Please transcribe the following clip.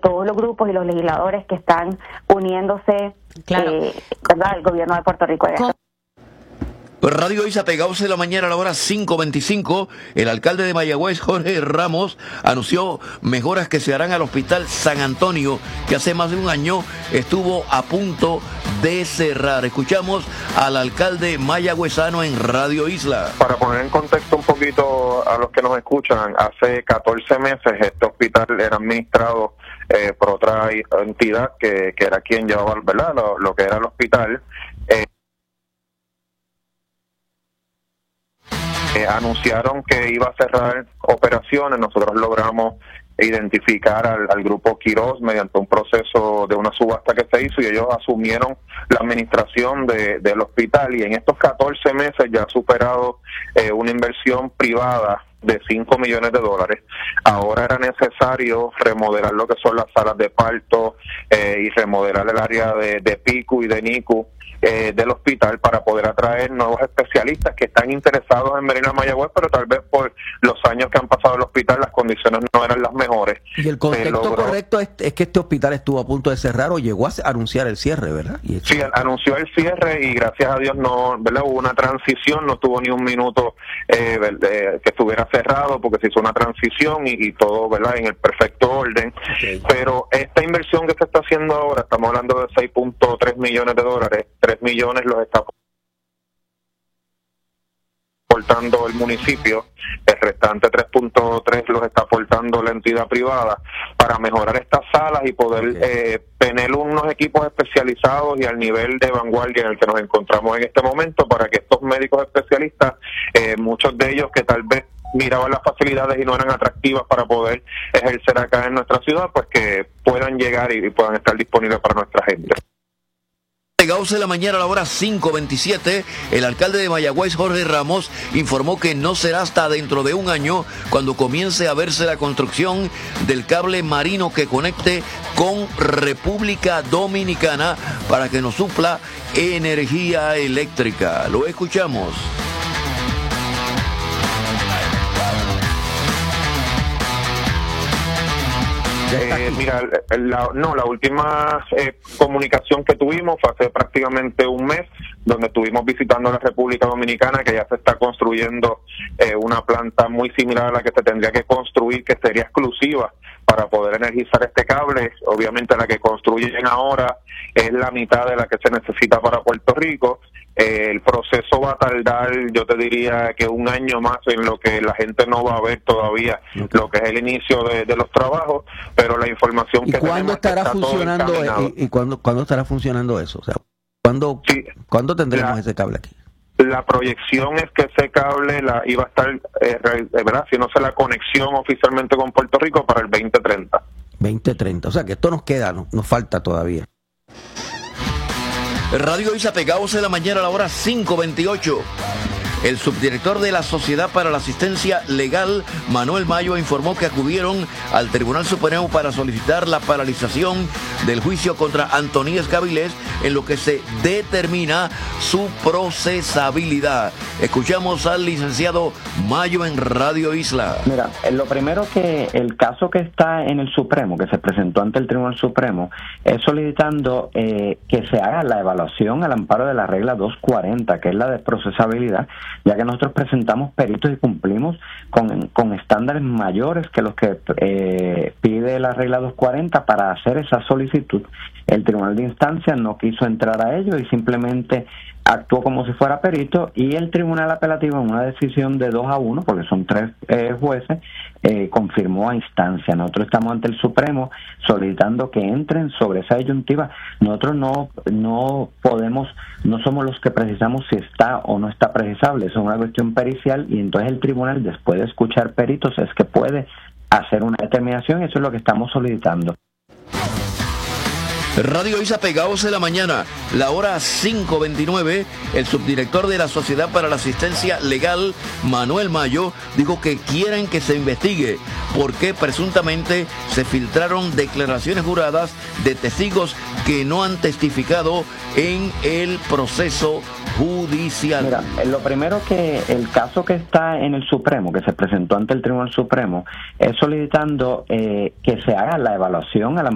todos los grupos y los legisladores que están uniéndose, ¿verdad?, al gobierno de Puerto Rico. Radio Isla, pegados en la mañana a la hora 5:25, el alcalde de Mayagüez, Jorge Ramos, anunció mejoras que se harán al Hospital San Antonio, que hace más de un año estuvo a punto de cerrar. Escuchamos al alcalde mayagüezano en Radio Isla. Para poner en contexto un poquito a los que nos escuchan, hace 14 meses este hospital era administrado por otra entidad que era quien llevaba, ¿verdad?, lo que era el hospital. Anunciaron que iba a cerrar operaciones. Nosotros logramos identificar al grupo Quirós mediante un proceso de una subasta que se hizo, y ellos asumieron la administración del hospital, y en estos 14 meses ya ha superado una inversión privada de $5 millones. Ahora era necesario remodelar lo que son las salas de parto y remodelar el área de PICU y de NICU del hospital para poder atraer nuevos especialistas que están interesados en venir a Mayagüez, pero tal vez por los años que han pasado en el hospital las condiciones no eran las mejores. Y el contexto correcto es que este hospital estuvo a punto de cerrar, o llegó a anunciar el cierre, ¿verdad? Sí, anunció el cierre, y gracias a Dios no, ¿verdad?, hubo una transición, no estuvo ni un minuto que estuviera cerrado, porque se hizo una transición y todo, ¿verdad?, en el perfecto orden. Okay. Pero esta inversión que se está haciendo ahora, estamos hablando de $6.3 millones, 3 millones los está aportando el municipio, el restante 3.3 los está aportando la entidad privada para mejorar estas salas y poder tener unos equipos especializados y al nivel de vanguardia en el que nos encontramos en este momento, para que estos médicos especialistas, muchos de ellos que tal vez miraban las facilidades y no eran atractivas para poder ejercer acá en nuestra ciudad, pues que puedan llegar y puedan estar disponibles para nuestra gente. Pegados en la mañana a la hora 5:27, el alcalde de Mayagüez, Jorge Ramos, informó que no será hasta dentro de un año cuando comience a verse la construcción del cable marino que conecte con República Dominicana para que nos supla energía eléctrica. Lo escuchamos. Mira, la última comunicación que tuvimos fue hace prácticamente un mes, donde estuvimos visitando la República Dominicana, que ya se está construyendo una planta muy similar a la que se tendría que construir, que sería exclusiva para poder energizar este cable. Obviamente la que construyen ahora es la mitad de la que se necesita para Puerto Rico. El proceso va a tardar, yo te diría que un año más, en lo que la gente no va a ver todavía lo que es el inicio de los trabajos, pero la información que ¿cuándo estará funcionando cuándo estará funcionando eso? O sea, ¿cuándo tendremos ese cable aquí? La proyección es que ese cable iba a estar, ¿verdad?, si no sé, la conexión oficialmente con Puerto Rico para el 2030. 2030, o sea que esto nos queda, nos falta todavía. Radio Isla, pegados en la mañana a la hora 5:28. El subdirector de la Sociedad para la Asistencia Legal, Manuel Mayo, informó que acudieron al Tribunal Supremo para solicitar la paralización del juicio contra Antoníes Gavilés, en lo que se determina su procesabilidad. Escuchamos al licenciado Mayo en Radio Isla. Mira, lo primero, que el caso que está en el Supremo, que se presentó ante el Tribunal Supremo, es solicitando que se haga la evaluación al amparo de la regla 240, que es la de procesabilidad, ya que nosotros presentamos peritos y cumplimos con estándares mayores que los que pide la regla 240 para hacer esa solicitud. El Tribunal de Instancia no quiso entrar a ello y simplemente actuó como si fuera perito, y el Tribunal Apelativo, en una decisión de 2-1, porque son 3 jueces, confirmó a instancia. Nosotros estamos ante el Supremo solicitando que entren sobre esa disyuntiva. Nosotros no podemos, no somos los que precisamos si está o no está precisable, eso es una cuestión pericial, y entonces el tribunal, después de escuchar peritos, es que puede hacer una determinación, y eso es lo que estamos solicitando. Radio Isla, pegados en la mañana, la hora 5:29, el subdirector de la Sociedad para la Asistencia Legal, Manuel Mayo, dijo que quieren que se investigue por qué presuntamente se filtraron declaraciones juradas de testigos que no han testificado en el proceso judicial. Mira, lo primero, que el caso que está en el Supremo, que se presentó ante el Tribunal Supremo, es solicitando que se haga la evaluación a la